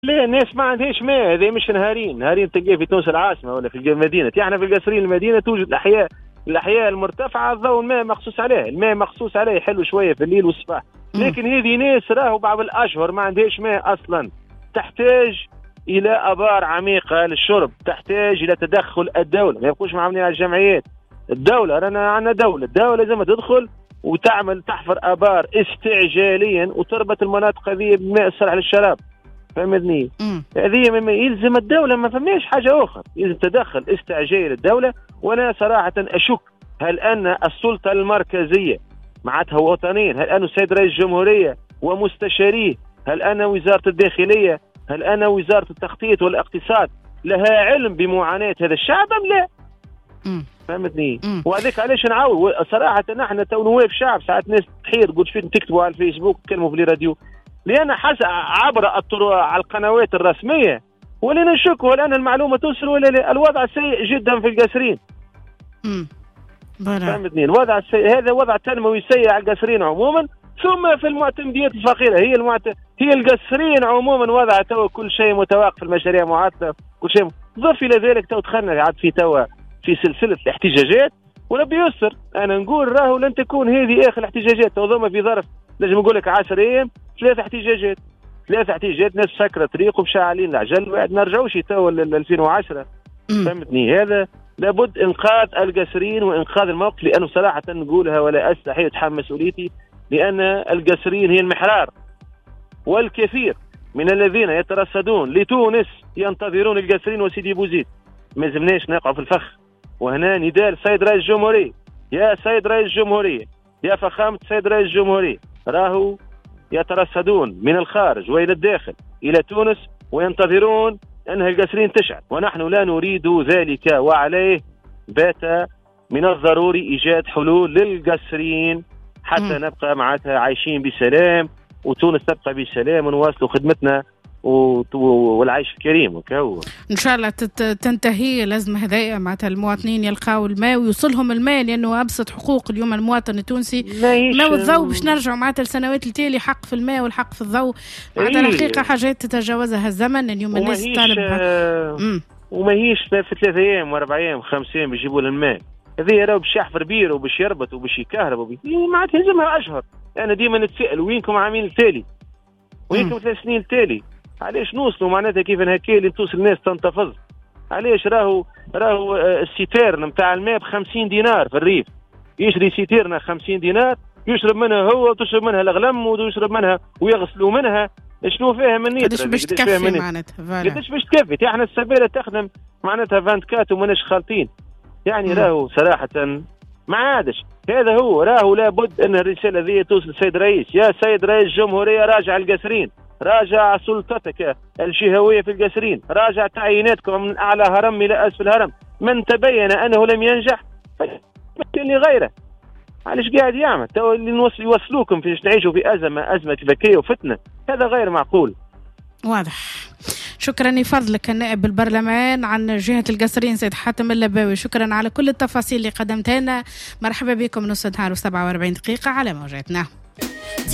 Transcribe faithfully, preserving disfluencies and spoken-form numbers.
لا الناس ما عندهاش ماء، هذه مش نهارين نهارين تلقاه في تونس العاصمه ولا في المدينه. احنا في القصرين المدينه توجد الاحياء الاحياء المرتفعه الضوء الماء مخصوص عليه، الماء مخصوص عليه يحلوا شويه في الليل والصباح. لكن هذه ناس راهو بعض الاشهر ما عندهاش ماء اصلا، تحتاج الى ابار عميقه للشرب، تحتاج الى تدخل الدوله، ما يبقوش معاملين على الجمعيات. الدوله رانا عندنا دوله، الدوله لازم تدخل وتعمل تحفر ابار استعجاليا وتربط المناطق هذه بماء الصالح للشراب. فهمتني؟ هذه مما يلزم الدوله، ما فماش حاجه اخرى، يلزم تدخل استعجالي للدوله. وانا صراحه اشك هل ان السلطه المركزيه معناتها وطنيا، هل ان السيد رئيس الجمهوريه ومستشاريه، هل ان وزاره الداخليه، هل ان وزاره التخطيط والاقتصاد لها علم بمعاناه هذا الشعب ام لا؟ مم. فهمتني؟ وهذاك علاش نعاود صراحه نحن تو نواب شعب ساعات ناس تحير تقول فين تكتبوا على الفيسبوك تكلموا في الراديو، لان حس عبر الطرق على القنوات الرسميه ولنا نشك هل ان المعلومه توصل ولا لا. الوضع سيء جدا في القصرين. امم فهمتني؟ الوضع السيء هذا وضع تنموي سيء على القصرين عموما، ثم في المعتمديات الفقيره هي المعت... هي القصرين عموما وضع تو كل شيء متوقف، المشاريع معطله كل شيء. ضف الى ذلك تو دخلنا عاد في تو في سلسله الاحتجاجات وربي يستر. انا نقول راهو لن تكون هذه اخر الاحتجاجات، توضم في ظرف لازم نقول لك عشر ايام ثلاثه احتجاجات ثلاثه احتجاجات ناس سكرة طريق ومشعلين العجل، بعد نرجعوش تو ل ألفين وعشرة. فهمتني؟ هذا لابد انقاذ القصرين وانقاذ الموقف، لانه صراحه نقولها ولا استحي اتحمل مسؤوليتي، لان القصرين هي المحرار، والكثير من الذين يترصدون لتونس ينتظرون القصرين وسيدي بوزيد. ما زمناش نقع في الفخ. وهنا نداء السيد رئيس الجمهورية، يا سيد رئيس الجمهورية، يا فخامة سيد رئيس الجمهورية، راهو يترصدون من الخارج والى الداخل الى تونس وينتظرون انها القصرين تشعل، ونحن لا نريد ذلك. وعليه بات من الضروري ايجاد حلول للقصرين حتى م. نبقى معناتها عايشين بسلام، وتونس تبقى بسلام ونواصلوا خدمتنا والعيش الكريم. وكو ان شاء الله تنتهي الازمه هذيا معناتها المواطنين يلقاو الماء ويوصلهم الماء، لانه ابسط حقوق اليوم المواطن التونسي. ماء والضوء باش نرجعوا معناتها لسنوات التالي، حق في الماء والحق في الضوء معناتها الحقيقه حاجات تتجاوزها الزمن. اليوم الناس تطالب آه وما هيش في ثلاثة ايام واربع ايام خمس ايام بيجيبوا لنا الماء. هذه راهو باش يحفر بير وباش يربط وباش يكهرب معناتها يلزمها اشهر. انا يعني ديما نتسائل وينكم عامين التالي؟ وينكم ثلاث سنين التالي؟ علاش نوصلوا معناتها كيف هكا اللي توصل الناس تنتفض؟ علاش راهو راهو السيتيرن نتاع الماء ب خمسين دينار في الريف، يشري سيتيرنا خمسين دينار يشرب منها هو وتشرب منها الغلم ويشرب منها ويغسلوا منها. شنو فاهم النية؟ قداش باش تكفي معناتها؟ قداش باش تكفي؟ احنا السبيله تخدم معناتها أربعة وعشرين وماناش خالطين. يعني راهو صراحه ما عادش هذا هو. راهو لابد ان الرساله ذي توصل السيد رئيس، يا سيد رئيس الجمهوريه راجع القصرين، راجع سلطتك الشهويه في القصرين، راجع تعييناتكم من اعلى هرم الى اسفل هرم. من تبين انه لم ينجح فليمثل غيره. علاش قاعد يعمل تو اللي نوصل يوصلوكم في تعيشوا في ازمه ازمه فكيه وفتنه؟ هذا غير معقول. واضح. شكرا لفضلك النائب بالبرلمان عن جهة القصرين سيد حاتم اللباوي، شكرا على كل التفاصيل اللي قدمتها لنا. مرحبا بكم نص نهار وسبعة وأربعين دقيقة على موجاتنا.